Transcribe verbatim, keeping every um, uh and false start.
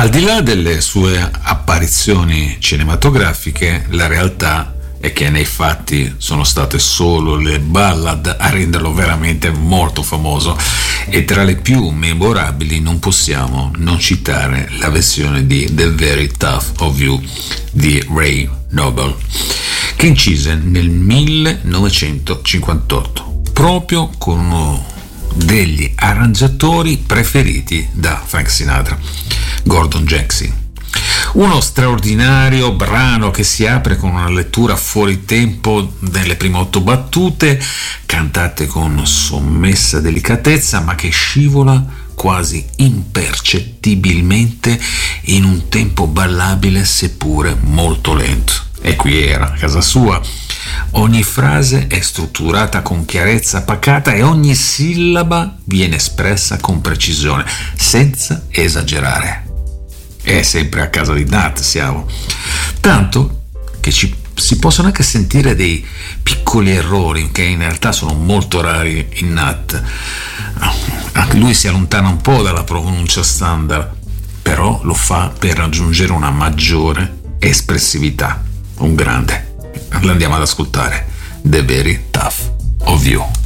Al di là delle sue apparizioni cinematografiche, la realtà è che nei fatti sono state solo le ballad a renderlo veramente molto famoso, e tra le più memorabili non possiamo non citare la versione di The Very Tough of You di Ray Noble, che incise nel millenovecentocinquantotto proprio con uno degli arrangiatori preferiti da Frank Sinatra, Gordon Jackson. Uno straordinario brano che si apre con una lettura fuori tempo nelle prime otto battute, cantate con sommessa delicatezza, ma che scivola quasi impercettibilmente in un tempo ballabile seppure molto lento. E qui era a casa sua. Ogni frase è strutturata con chiarezza pacata e ogni sillaba viene espressa con precisione, senza esagerare. È sempre a casa di Nat siamo, tanto che ci, si possono anche sentire dei piccoli errori che in realtà sono molto rari in Nat. Anche lui si allontana un po' dalla pronuncia standard, però lo fa per raggiungere una maggiore espressività. Un grande. L'andiamo ad ascoltare. The Very Tough of You.